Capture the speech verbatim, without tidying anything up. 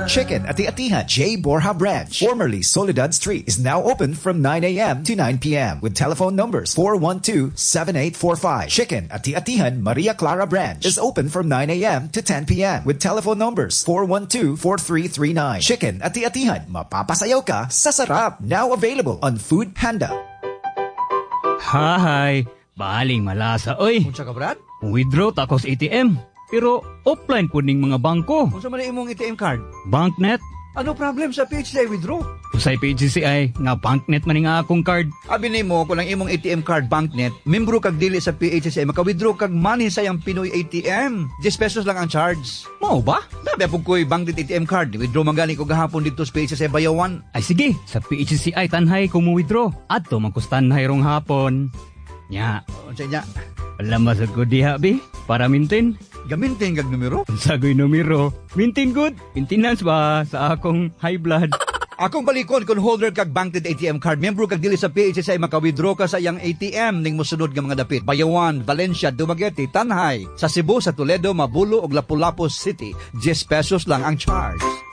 Chicken Ati-Atihan J. Borja Branch, formerly Soledad Street, is now open from nine a.m. to nine p.m. with telephone numbers four one two, seven eight four five. Chicken Ati-Atihan Maria Clara Branch is open from nine a.m. to ten p.m. with telephone numbers four one two, four three three nine. Chicken Ati-Atihan, mapapasayaw ka sa sarap. Now available on Food Panda. Hahay, baling malasa oy. Unsa ka brad? Withdraw ta ko sa A T M. Pero offline po ning mga bangko. Unsa man imong A T M card? Banknet. Ano problem sa P H C I withdraw? Usay P G C I nga banknet man nga akong card. Abi nimo kung ang imong A T M card banknet, membro kag dili sa P H C I maka-withdraw kag money sa yang Pinoy A T M. ten pesos lang ang charge. Mao ba? Dabi pug koy banknet A T M card, withdraw man gani ko gahapon dito sa P H C I Bayawan. Ay sige, sa P H C I tanhay ko mo withdraw. Adto man ko sa tanhay rong hapon. Nya, Unsa nya? alam masag ko diha bi para maintain. Gamitin kag numero. Sagoy numero. Maintain good. Maintenance ba sa akong high blood? Akong balikon kung holder kag banknet A T M card, membro kag dili sa P H C I maka-withdraw ka sa iyang A T M ning mosunod nga mga dapit. Bayawan, Valencia, Dumaguete, Tanhay, sa Cebu, sa Toledo, Mabulo ug Lapu-Lapu City. ten pesos lang ang charge.